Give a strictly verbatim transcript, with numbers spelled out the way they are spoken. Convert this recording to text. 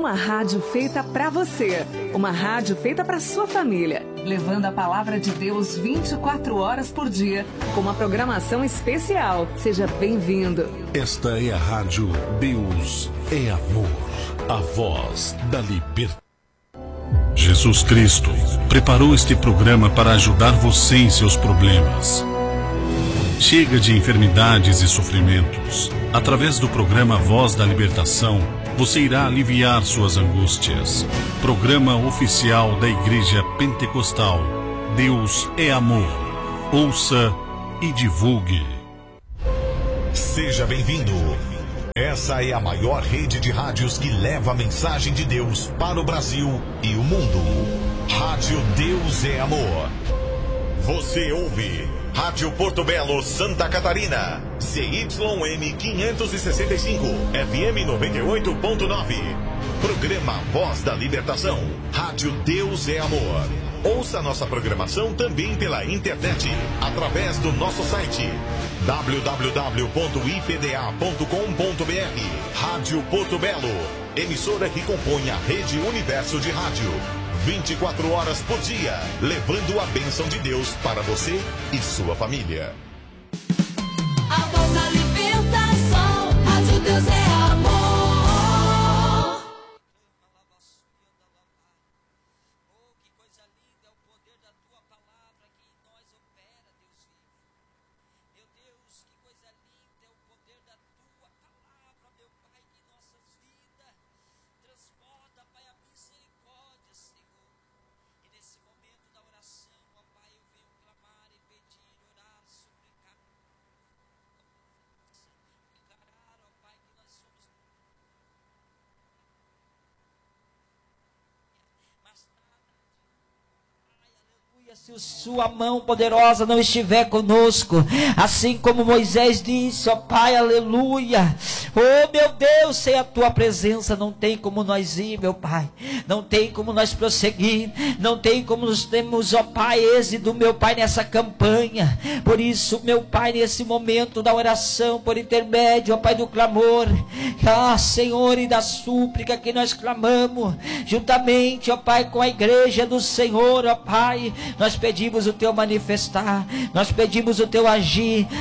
Uma rádio feita pra você. Uma rádio feita pra sua família. Levando a palavra de Deus vinte e quatro horas por dia. Com uma programação especial. Seja bem-vindo. Esta é a rádio Deus é Amor. A voz da libertação. Jesus Cristo preparou este programa para ajudar você em seus problemas. Chega de enfermidades e sofrimentos. Através do programa Voz da Libertação, você irá aliviar suas angústias. Programa oficial da Igreja Pentecostal. Deus é Amor. Ouça e divulgue. Seja bem-vindo. Essa é a maior rede de rádios que leva a mensagem de Deus para o Brasil e o mundo. Rádio Deus é Amor. Você ouve Rádio Porto Belo, Santa Catarina, C Y M quinhentos e sessenta e cinco, F M noventa e oito ponto nove. Programa Voz da Libertação, Rádio Deus é Amor. Ouça nossa programação também pela internet, através do nosso site w w w ponto i p d a ponto com ponto b r. Rádio Porto Belo, emissora que compõe a Rede Universo de Rádio. vinte e quatro horas por dia, levando a bênção de Deus para você e sua família. A voz da libertação, Rádio Deus é Amor. Oh, que coisa linda é o poder da tua palavra que em nós opera, Deus vivo. Meu Deus, que coisa linda é o poder da tua palavra, meu Pai, que em nossas vidas transborda, Pai, a misericórdia, Senhor. E nesse momento da oração, ó Pai, eu venho clamar e pedir, orar, suplicar. Declarar, ó Pai, que nós somos. Mas nada, Pai, aleluia, se a sua mão poderosa não estiver conosco, assim como Moisés disse, ó Pai, aleluia. Oh meu Deus, sem a tua presença não tem como nós ir, meu Pai. Não tem como nós prosseguir. Não tem como nós termos, ó Pai, êxito, meu Pai, nessa campanha. Por isso, meu Pai, nesse momento da oração, por intermédio, ó Pai, do clamor, ah, Senhor, e da súplica que nós clamamos, juntamente, ó Pai, com a igreja do Senhor, ó Pai, nós pedimos o teu manifestar, nós pedimos o teu agir,